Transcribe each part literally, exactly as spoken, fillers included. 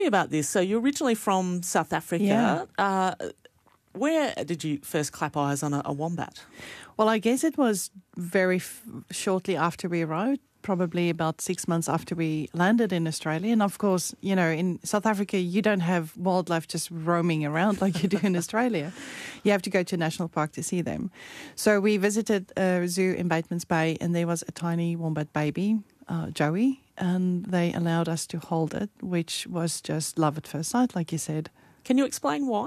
me about this. So you're originally from South Africa. Yeah. Uh, where did you first clap eyes on a, a wombat? Well, I guess it was very f- shortly after we arrived, probably about six months after we landed in Australia. And of course, you know, in South Africa, you don't have wildlife just roaming around like you do in Australia. You have to go to a national park to see them. So we visited a zoo in Batemans Bay, and there was a tiny wombat baby, uh, Joey, and they allowed us to hold it, which was just love at first sight, like you said. Can you explain why?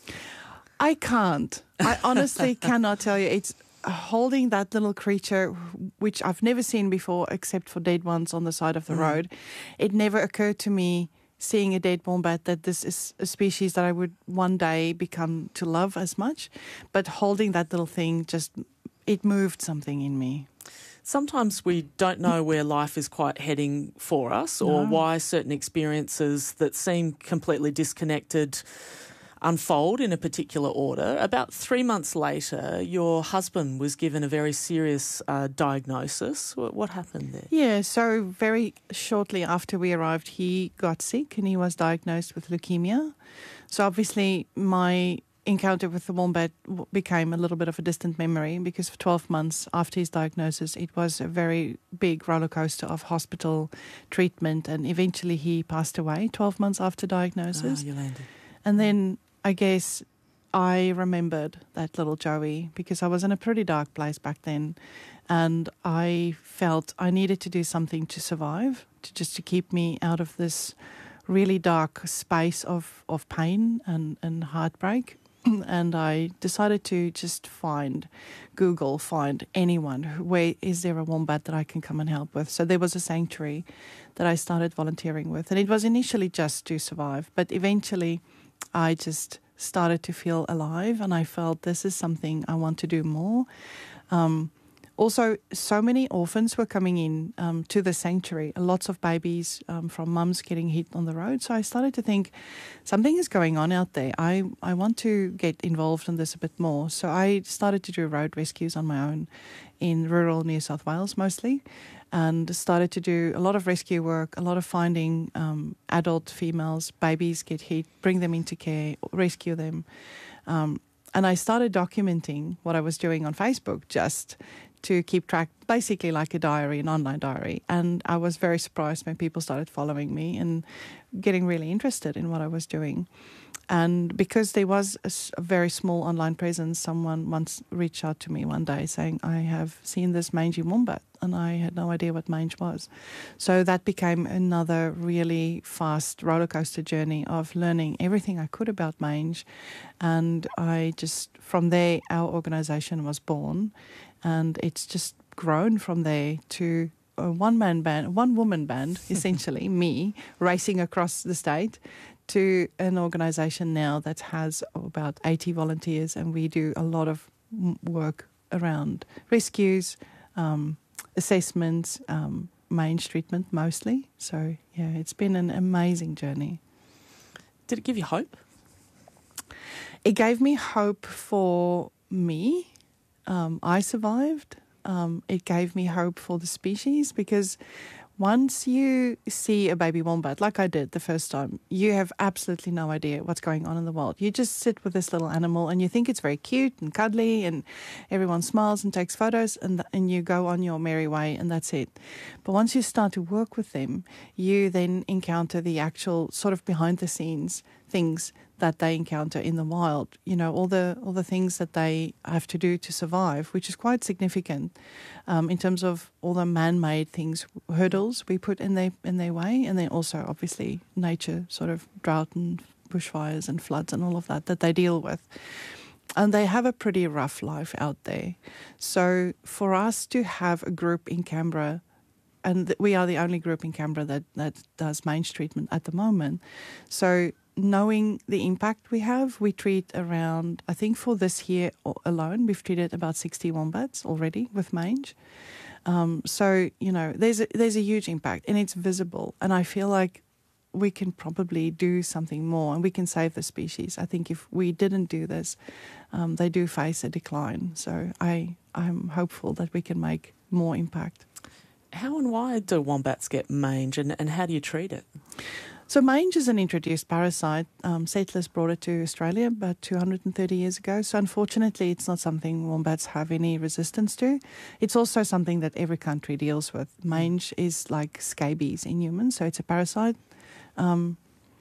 I can't. I honestly cannot tell you. It's holding that little creature, which I've never seen before except for dead ones on the side of the mm. road. It never occurred to me, seeing a dead wombat, that this is a species that I would one day become to love as much. But holding that little thing, just, it moved something in me. Sometimes we don't know where life is quite heading for us, or no. why certain experiences that seem completely disconnected unfold in a particular order. About three months later, your husband was given a very serious uh, diagnosis. What, what happened there? Yeah, so very shortly after we arrived, he got sick and he was diagnosed with leukemia. So obviously my encounter with the wombat became a little bit of a distant memory, because for twelve months after his diagnosis, it was a very big roller coaster of hospital treatment, and eventually he passed away twelve months after diagnosis. Oh, Yolanda. And then I guess I remembered that little Joey, because I was in a pretty dark place back then, and I felt I needed to do something to survive, to just to keep me out of this really dark space of, of pain and, and heartbreak. And I decided to just find, Google, find anyone, where is there a wombat that I can come and help with. So there was a sanctuary that I started volunteering with, and it was initially just to survive, but eventually I just started to feel alive, and I felt this is something I want to do more. Um, also, so many orphans were coming in um, to the sanctuary, lots of babies um, from mums getting hit on the road. So I started to think something is going on out there. I, I want to get involved in this a bit more. So I started to do road rescues on my own in rural New South Wales mostly, and started to do a lot of rescue work, a lot of finding um, adult females, babies get hit, bring them into care, rescue them. Um, and I started documenting what I was doing on Facebook just to keep track, basically like a diary, an online diary. And I was very surprised when people started following me and getting really interested in what I was doing. And because there was a, a very small online presence, someone once reached out to me one day saying, I have seen this mangy wombat, and I had no idea what mange was. So that became another really fast roller coaster journey of learning everything I could about mange. And I just, from there, our organisation was born, and it's just grown from there to a one-man band, one-woman band, essentially, me, racing across the state, to an organisation now that has about eighty volunteers, and we do a lot of work around rescues, um, assessments, um, mange treatment mostly. So, yeah, it's been an amazing journey. Did it give you hope? It gave me hope for me. Um, I survived. Um, it gave me hope for the species, because once you see a baby wombat, like I did the first time, you have absolutely no idea what's going on in the world. You just sit with this little animal and you think it's very cute and cuddly, and everyone smiles and takes photos, and and you go on your merry way, and that's it. But once you start to work with them, you then encounter the actual sort of behind the scenes things that they encounter in the wild. You know, all the all the things that they have to do to survive, which is quite significant um, in terms of all the man-made things, hurdles we put in their in their way, and then also obviously nature, sort of drought and bushfires and floods and all of that that they deal with. And they have a pretty rough life out there. So for us to have a group in Canberra, and we are the only group in Canberra that, that does mange treatment at the moment. So knowing the impact we have, we treat around, I think for this year alone, we've treated about sixty wombats already with mange. Um, so, you know, there's a, there's a huge impact, and it's visible. And I feel like we can probably do something more, and we can save the species. I think if we didn't do this, um, they do face a decline. So I, I'm hopeful that we can make more impact. How and why do wombats get mange, and, and how do you treat it? So mange is an introduced parasite. Um, settlers brought it to Australia about two hundred thirty years ago. So unfortunately, it's not something wombats have any resistance to. It's also something that every country deals with. Mange is like scabies in humans, so it's a parasite. Um,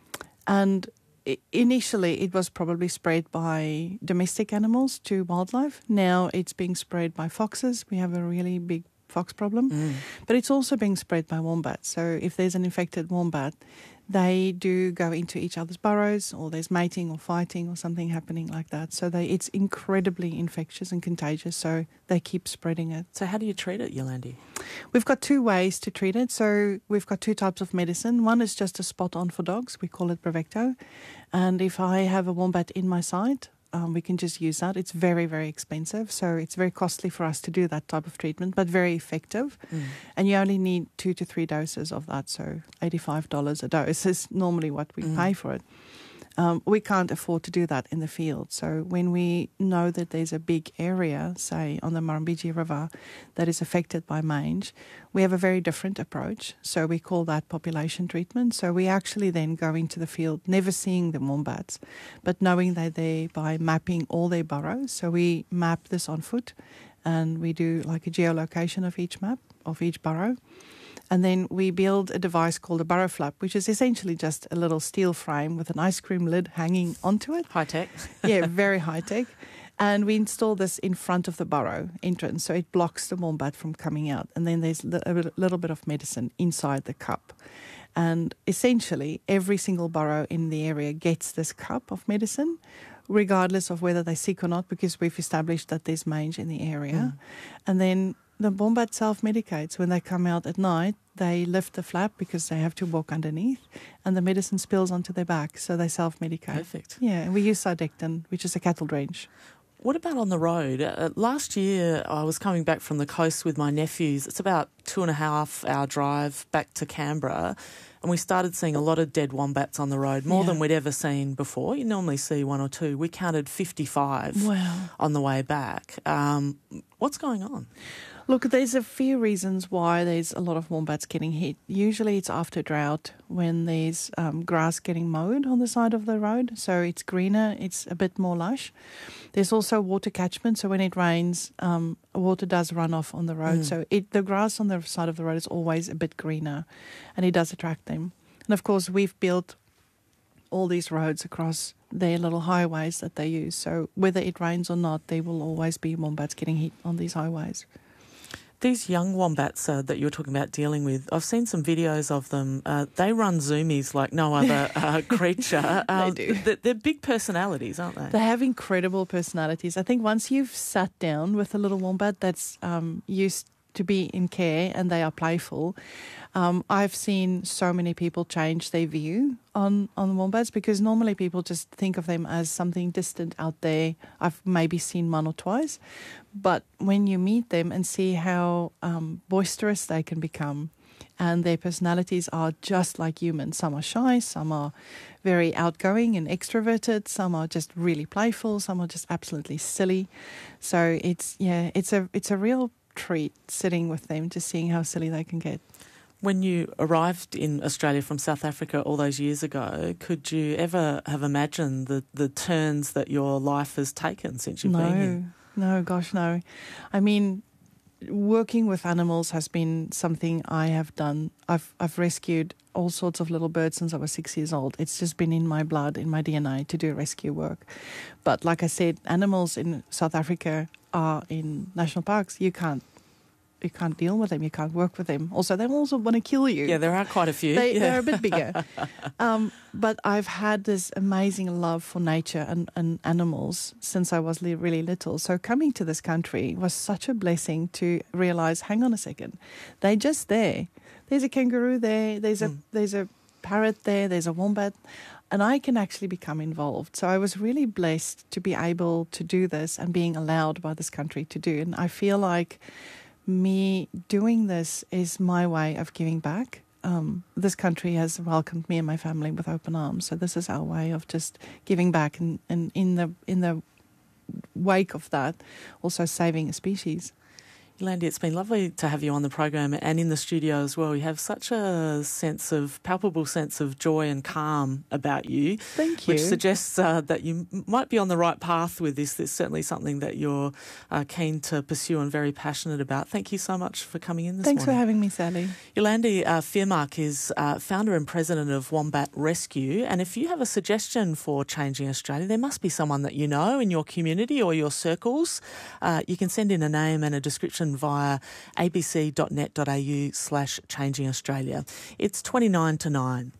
and i- initially, it was probably spread by domestic animals to wildlife. Now it's being spread by foxes. We have a really big fox problem. Mm. But it's also being spread by wombats. So if there's an infected wombat, they do go into each other's burrows, or there's mating or fighting or something happening like that. So they, it's incredibly infectious and contagious, so they keep spreading it. So how do you treat it, Yolandi? We've got two ways to treat it. So we've got two types of medicine. One is just a spot on for dogs. We call it Bravecto. And if I have a wombat in my site, Um, we can just use that. It's very, very expensive, so it's very costly for us to do that type of treatment, but very effective. Mm. And you only need two to three doses of that, so eighty-five dollars a dose is normally what we Mm. pay for it. Um, we can't afford to do that in the field. So when we know that there's a big area, say on the Murrumbidgee River, that is affected by mange, we have a very different approach. So we call that population treatment. So we actually then go into the field, never seeing the wombats, but knowing they're there by mapping all their burrows. So we map this on foot, and we do like a geolocation of each map, of each burrow. And then we build a device called a burrow flap, which is essentially just a little steel frame with an ice cream lid hanging onto it. High tech. Yeah, very high tech. And we install this in front of the burrow entrance, so it blocks the wombat from coming out. And then there's a little bit of medicine inside the cup. And essentially, every single burrow in the area gets this cup of medicine, regardless of whether they're sick or not, because we've established that there's mange in the area. Mm. And then the wombat self-medicates. When they come out at night, they lift the flap because they have to walk underneath, and the medicine spills onto their back, so they self-medicate. Perfect. Yeah, and we use Cydectin, which is a cattle drench. What about on the road? Uh, last year, I was coming back from the coast with my nephews. It's about two and a half hour drive back to Canberra, and we started seeing a lot of dead wombats on the road, more Yeah. than we'd ever seen before. You normally see one or two. We counted fifty-five Wow. on the way back. Um, what's going on? Look, there's a few reasons why there's a lot of wombats getting hit. Usually it's after drought, when there's um, grass getting mowed on the side of the road. So it's greener, it's a bit more lush. There's also water catchment. So when it rains, um, water does run off on the road. Mm. So it, the grass on the side of the road is always a bit greener, and it does attract them. And of course, we've built all these roads across their little highways that they use. So whether it rains or not, there will always be wombats getting hit on these highways. These young wombats uh, that you were talking about dealing with, I've seen some videos of them. Uh, they run zoomies like no other uh, creature. Uh, They do. th- They're big personalities, aren't they? They have incredible personalities. I think once you've sat down with a little wombat that's um, used to be in care and they are playful, um, I've seen so many people change their view on, on wombats, because normally people just think of them as something distant out there. I've maybe seen one or twice. But when you meet them and see how um, boisterous they can become, and their personalities are just like humans. Some are shy, some are very outgoing and extroverted, some are just really playful, some are just absolutely silly. So it's yeah, it's a it's a real treat sitting with them, just seeing how silly they can get. When you arrived in Australia from South Africa all those years ago, could you ever have imagined the, the turns that your life has taken since you've no, been here? No, gosh, no. I mean, working with animals has been something I have done. I've I've rescued all sorts of little birds since I was six years old. It's just been in my blood, in my D N A, to do rescue work. But like I said, animals in South Africa are in national parks. You can't you can't deal with them. You can't work with them. Also, they also want to kill you. Yeah, there are quite a few. They, yeah. They're a bit bigger. um, but I've had this amazing love for nature and, and animals since I was li- really little. So coming to this country was such a blessing to realise, hang on a second, they're just there. There's a kangaroo there, there's a, Mm. there's a parrot there, there's a wombat, and I can actually become involved. So I was really blessed to be able to do this and being allowed by this country to do. And I feel like me doing this is my way of giving back. Um, this country has welcomed me and my family with open arms, so this is our way of just giving back, and, and in the in the wake of that, also saving a species. Yolandi, it's been lovely to have you on the program and in the studio as well. You have such a sense of, palpable sense of joy and calm about you. Thank you. Which suggests uh, that you might be on the right path with this. It's certainly something that you're uh, keen to pursue and very passionate about. Thank you so much for coming in this Thanks morning. for having me, Sally. Yolandi uh, Fearmark is uh, founder and president of Wombat Rescue. And if you have a suggestion for Changing Australia, there must be someone that you know in your community or your circles. Uh, you can send in a name and a description via abc.net.au slash Changing Australia. It's twenty-nine to nine.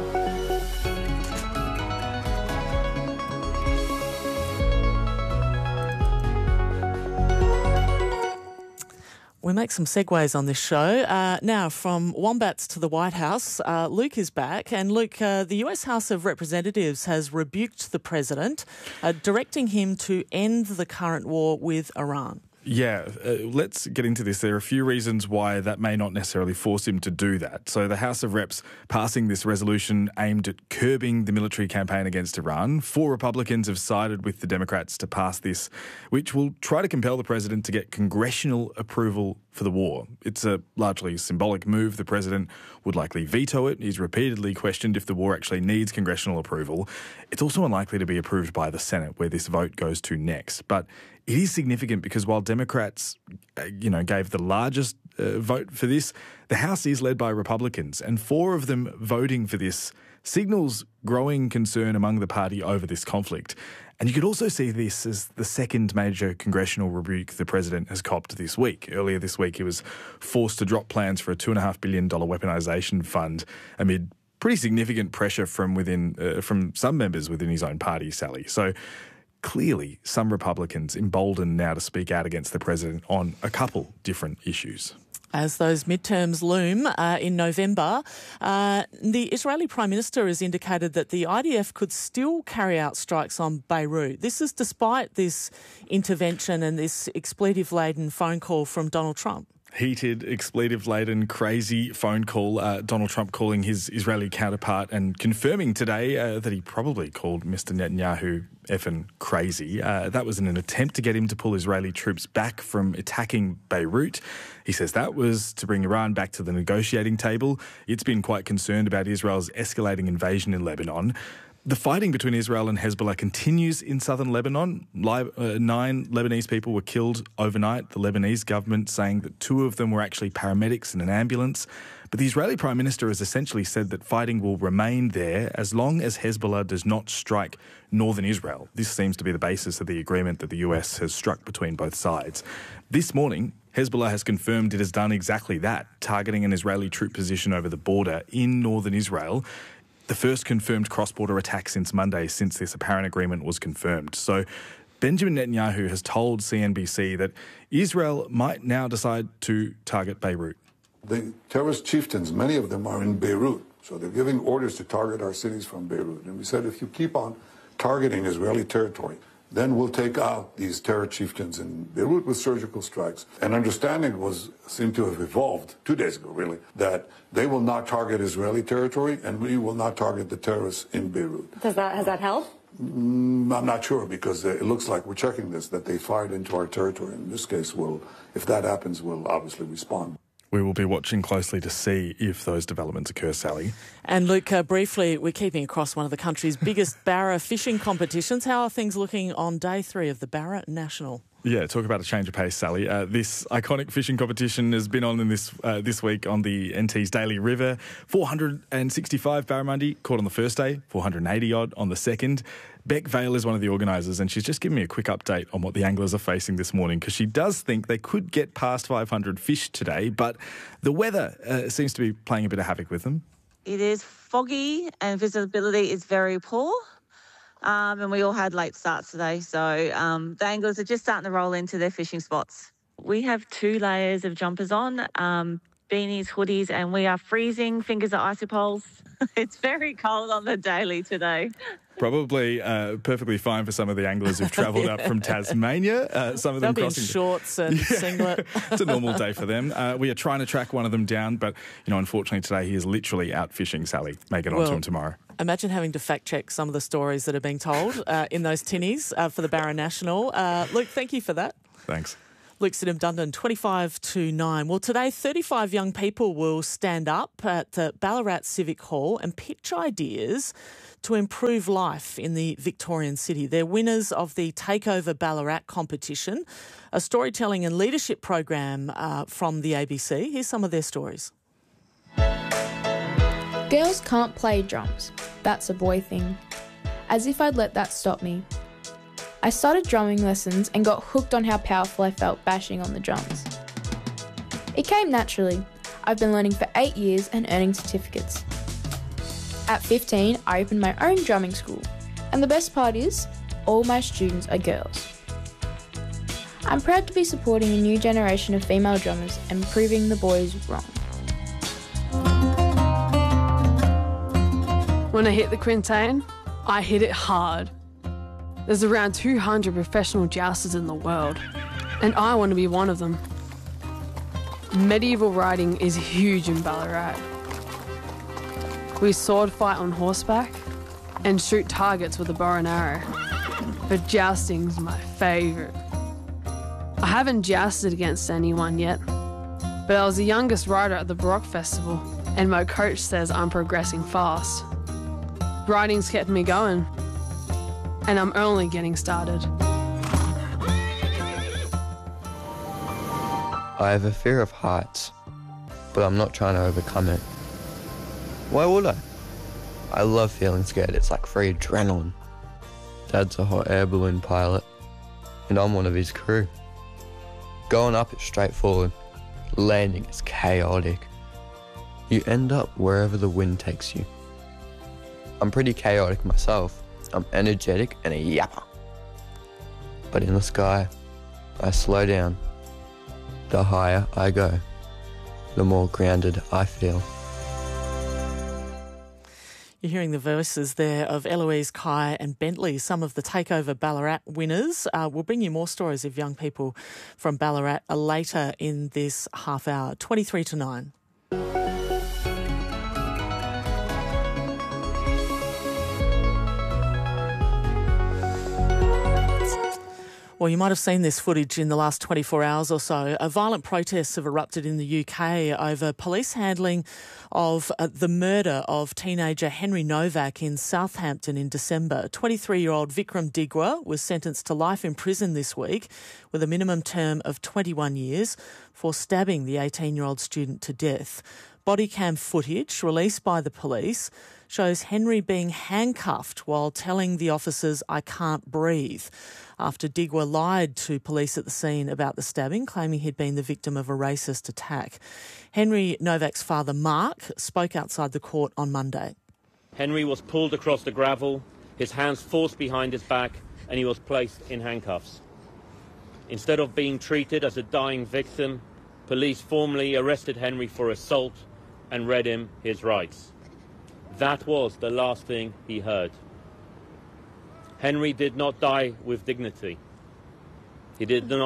We make some segues on this show. Uh, now, from Wombats to the White House, uh, Luke is back. And Luke, uh, the U S House of Representatives has rebuked the president, uh, directing him to end the current war with Iran. Yeah, uh, let's get into this. There are a few reasons why that may not necessarily force him to do that. So the House of Reps passing this resolution aimed at curbing the military campaign against Iran. Four Republicans have sided with the Democrats to pass this, which will try to compel the president to get congressional approval for the war. It's a largely symbolic move. The president would likely veto it. He's repeatedly questioned if the war actually needs congressional approval. It's also unlikely to be approved by the Senate, where this vote goes to next. But it is significant because while Democrats, uh, you know, gave the largest uh, vote for this, the House is led by Republicans, and four of them voting for this signals growing concern among the party over this conflict. And you could also see this as the second major congressional rebuke the president has copped this week. Earlier this week, he was forced to drop plans for a two point five billion dollars weaponisation fund amid pretty significant pressure from within uh, from some members within his own party, Sally. So clearly, some Republicans emboldened now to speak out against the president on a couple different issues. As those midterms loom uh, in November, uh, the Israeli Prime Minister has indicated that the I D F could still carry out strikes on Beirut. This is despite this intervention and this expletive-laden phone call from Donald Trump. Heated, expletive-laden, crazy phone call. Uh, Donald Trump calling his Israeli counterpart and confirming today uh, that he probably called Mister Netanyahu effing crazy. Uh, that was in an attempt to get him to pull Israeli troops back from attacking Beirut. He says that was to bring Iran back to the negotiating table. It's been quite concerned about Israel's escalating invasion in Lebanon. The fighting between Israel and Hezbollah continues in southern Lebanon. Nine Lebanese people were killed overnight. The Lebanese government saying that two of them were actually paramedics in an ambulance. But the Israeli Prime Minister has essentially said that fighting will remain there as long as Hezbollah does not strike northern Israel. This seems to be the basis of the agreement that the U S has struck between both sides. This morning, Hezbollah has confirmed it has done exactly that, targeting an Israeli troop position over the border in northern Israel. The first confirmed cross-border attack since Monday, since this apparent agreement was confirmed. So Benjamin Netanyahu has told C N B C that Israel might now decide to target Beirut. The terrorist chieftains, many of them are in Beirut, so they're giving orders to target our cities from Beirut. And we said, if you keep on targeting Israeli territory, then we'll take out these terror chieftains in Beirut with surgical strikes. And understanding was seemed to have evolved two days ago, really, that they will not target Israeli territory and we will not target the terrorists in Beirut. Does that, has that helped? Mm, I'm not sure, because it looks like we're checking this, that they fired into our territory. In this case, we'll, if that happens, we'll obviously respond. We will be watching closely to see if those developments occur, Sally. And Luke, uh, briefly, we're keeping across one of the country's biggest Barra fishing competitions. How are things looking on day three of the Barra National? Yeah, talk about a change of pace, Sally. Uh, this iconic fishing competition has been on in this uh, this week on the N T's Daily River. four hundred sixty-five barramundi caught on the first day, four hundred eighty odd on the second. Beck Vale is one of the organisers, and she's just given me a quick update on what the anglers are facing this morning, because she does think they could get past five hundred fish today, but the weather uh, seems to be playing a bit of havoc with them. It is foggy and visibility is very poor. Um, and we all had late starts today, so um, the anglers are just starting to roll into their fishing spots. We have two layers of jumpers on, um, beanies, hoodies, and we are freezing, fingers are icy poles. It's very cold on the daily today. Probably uh, perfectly fine for some of the anglers who've travelled yeah. up from Tasmania. Uh, some of them They'll crossing be in shorts and yeah. singlet. It's a normal day for them. Uh, we are trying to track one of them down, but you know, unfortunately today he is literally out fishing, Sally. Make it on well, to him tomorrow. Imagine having to fact check some of the stories that are being told uh, in those tinnies uh, for the Barra National. Uh, Luke, thank you for that. Thanks. Luke Sidham Dundon, twenty-five to nine. Well, today, thirty-five young people will stand up at the Ballarat Civic Hall and pitch ideas to improve life in the Victorian city. They're winners of the Takeover Ballarat competition, a storytelling and leadership program uh, from the A B C. Here's some of their stories. Girls can't play drums. That's a boy thing. As if I'd let that stop me. I started drumming lessons and got hooked on how powerful I felt bashing on the drums. It came naturally. I've been learning for eight years and earning certificates. At fifteen, I opened my own drumming school, and the best part is, all my students are girls. I'm proud to be supporting a new generation of female drummers and proving the boys wrong. When I hit the quintain, I hit it hard. There's around two hundred professional jousters in the world, and I want to be one of them. Medieval riding is huge in Ballarat. We sword fight on horseback and shoot targets with a bow and arrow, but jousting's my favourite. I haven't jousted against anyone yet, but I was the youngest rider at the Baroque Festival, and my coach says I'm progressing fast. Riding's kept me going, and I'm only getting started. I have a fear of heights, but I'm not trying to overcome it. Why would I? I love feeling scared. It's like free adrenaline. Dad's a hot air balloon pilot, and I'm one of his crew. Going up is straightforward. Landing is chaotic. You end up wherever the wind takes you. I'm pretty chaotic myself. I'm energetic and a yapper. But in the sky, I slow down. The higher I go, the more grounded I feel. You're hearing the voices there of Eloise, Kai and Bentley, some of the Takeover Ballarat winners. Uh, we'll bring you more stories of young people from Ballarat later in this half hour, twenty-three to nine. Well, you might have seen this footage in the last twenty-four hours or so. A violent protests have erupted in the U K over police handling of uh, the murder of teenager Henry Novak in Southampton in December. twenty-three-year-old Vikram Digwa was sentenced to life in prison this week with a minimum term of twenty-one years for stabbing the eighteen-year-old student to death. Body cam footage released by the police shows Henry being handcuffed while telling the officers, "I can't breathe," after Digwa lied to police at the scene about the stabbing, claiming he'd been the victim of a racist attack. Henry Novak's father, Mark, spoke outside the court on Monday. Henry was pulled across the gravel, his hands forced behind his back, and he was placed in handcuffs. Instead of being treated as a dying victim, police formally arrested Henry for assault and read him his rights. That was the last thing he heard. Henry did not die with dignity. He did not